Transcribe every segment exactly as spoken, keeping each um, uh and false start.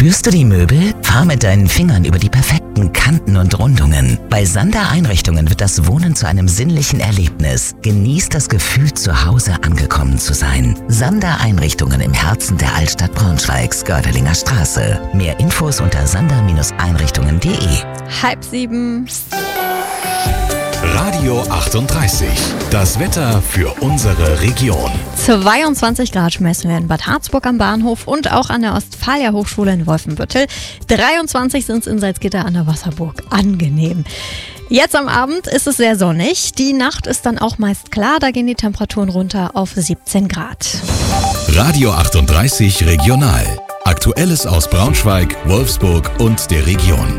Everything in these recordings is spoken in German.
Spürst du die Möbel? Fahr mit deinen Fingern über die perfekten Kanten und Rundungen. Bei Sander Einrichtungen wird das Wohnen zu einem sinnlichen Erlebnis. Genieß das Gefühl, zu Hause angekommen zu sein. Sander Einrichtungen im Herzen der Altstadt Braunschweigs, Gördelinger Straße. Mehr Infos unter sander Einrichtungen punkt de. Halb sieben. Radio achtunddreißig. Das Wetter für unsere Region. zweiundzwanzig Grad messen wir in Bad Harzburg am Bahnhof und auch an der Ostfalia Hochschule in Wolfenbüttel. dreiundzwanzig sind es in Salzgitter an der Wasserburg. Angenehm. Jetzt am Abend ist es sehr sonnig. Die Nacht ist dann auch meist klar. Da gehen die Temperaturen runter auf siebzehn Grad. Radio achtunddreißig Regional. Aktuelles aus Braunschweig, Wolfsburg und der Region.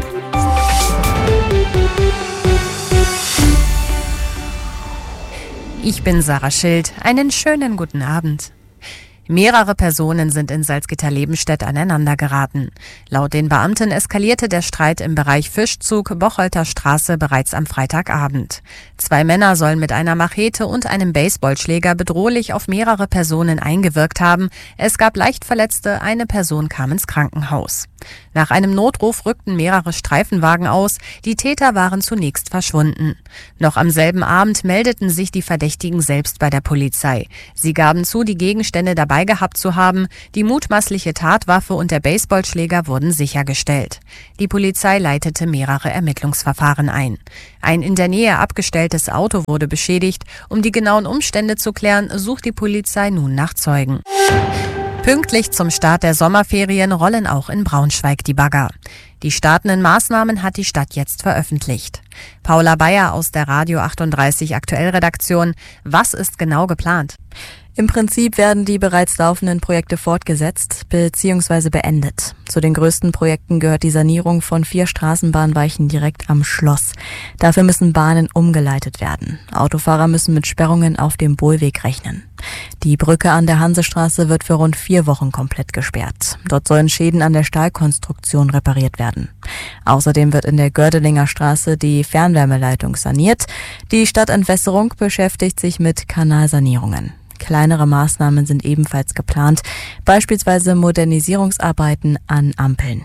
Ich bin Sarah Schild. Einen schönen guten Abend. Mehrere Personen sind in Salzgitter-Lebenstedt aneinander geraten. Laut den Beamten eskalierte der Streit im Bereich Fischzug, Bocholter Straße bereits am Freitagabend. Zwei Männer sollen mit einer Machete und einem Baseballschläger bedrohlich auf mehrere Personen eingewirkt haben. Es gab Leichtverletzte, eine Person kam ins Krankenhaus. Nach einem Notruf rückten mehrere Streifenwagen aus. Die Täter waren zunächst verschwunden. Noch am selben Abend meldeten sich die Verdächtigen selbst bei der Polizei. Sie gaben zu, die Gegenstände dabei gehabt zu haben. Die mutmaßliche Tatwaffe und der Baseballschläger wurden sichergestellt. Die Polizei leitete mehrere Ermittlungsverfahren ein. Ein in der Nähe abgestelltes Auto wurde beschädigt. Um die genauen Umstände zu klären, sucht die Polizei nun nach Zeugen. Pünktlich zum Start der Sommerferien rollen auch in Braunschweig die Bagger. Die startenden Maßnahmen hat die Stadt jetzt veröffentlicht. Paula Bayer aus der Radio achtunddreißig Aktuellredaktion. Was ist genau geplant? Im Prinzip werden die bereits laufenden Projekte fortgesetzt bzw. beendet. Zu den größten Projekten gehört die Sanierung von vier Straßenbahnweichen direkt am Schloss. Dafür müssen Bahnen umgeleitet werden. Autofahrer müssen mit Sperrungen auf dem Bohlweg rechnen. Die Brücke an der Hansestraße wird für rund vier Wochen komplett gesperrt. Dort sollen Schäden an der Stahlkonstruktion repariert werden. Außerdem wird in der Gördelinger Straße die Fernwärmeleitung saniert. Die Stadtentwässerung beschäftigt sich mit Kanalsanierungen. Kleinere Maßnahmen sind ebenfalls geplant, beispielsweise Modernisierungsarbeiten an Ampeln.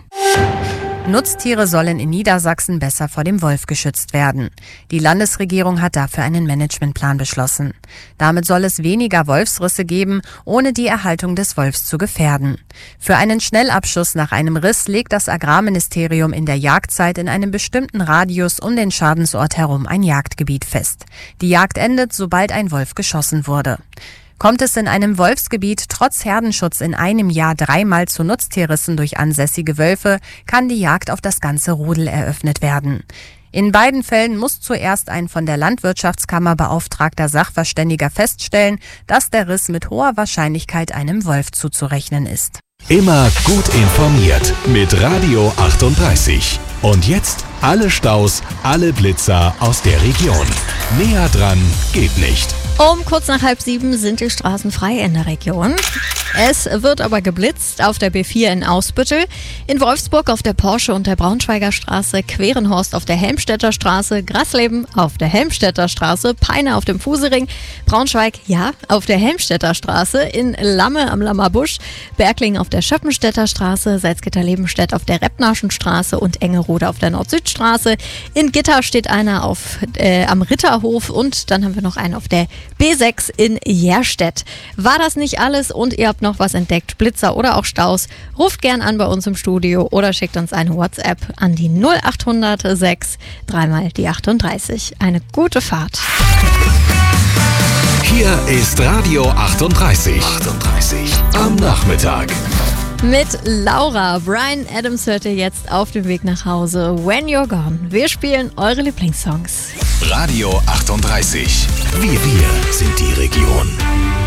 Nutztiere sollen in Niedersachsen besser vor dem Wolf geschützt werden. Die Landesregierung hat dafür einen Managementplan beschlossen. Damit soll es weniger Wolfsrisse geben, ohne die Erhaltung des Wolfs zu gefährden. Für einen Schnellabschuss nach einem Riss legt das Agrarministerium in der Jagdzeit in einem bestimmten Radius um den Schadensort herum ein Jagdgebiet fest. Die Jagd endet, sobald ein Wolf geschossen wurde. Kommt es in einem Wolfsgebiet trotz Herdenschutz in einem Jahr dreimal zu Nutztierrissen durch ansässige Wölfe, kann die Jagd auf das ganze Rudel eröffnet werden. In beiden Fällen muss zuerst ein von der Landwirtschaftskammer beauftragter Sachverständiger feststellen, dass der Riss mit hoher Wahrscheinlichkeit einem Wolf zuzurechnen ist. Immer gut informiert mit Radio achtunddreißig. Und jetzt alle Staus, alle Blitzer aus der Region. Näher dran geht nicht. Um kurz nach halb sieben sind die Straßen frei in der Region. Es wird aber geblitzt auf der B vier in Ausbüttel, in Wolfsburg auf der Porsche und der Braunschweiger Straße, Querenhorst auf der Helmstedter Straße, Grasleben auf der Helmstedter Straße, Peine auf dem Fusering, Braunschweig, ja, auf der Helmstedter Straße, in Lamme am Lammerbusch, Bergling auf der Schöppenstädter Straße, Salzgitter-Lebenstedt auf der Repnarschen Straße und Engerode auf der Nord-Süd-Straße. In Gitter steht einer auf, äh, am Ritterhof und dann haben wir noch einen auf der B sechs in Järstedt. War das nicht alles und ihr habt noch was entdeckt, Blitzer oder auch Staus, ruft gern an bei uns im Studio oder schickt uns eine WhatsApp an die null acht null null sechs, dreimal die achtunddreißig. Eine gute Fahrt. Hier ist Radio achtunddreißig. achtunddreißig am Nachmittag. Mit Laura. Bryan Adams hört ihr jetzt auf dem Weg nach Hause. When You're Gone. Wir spielen eure Lieblingssongs. Radio achtunddreißig. Wir, wir sind die Region.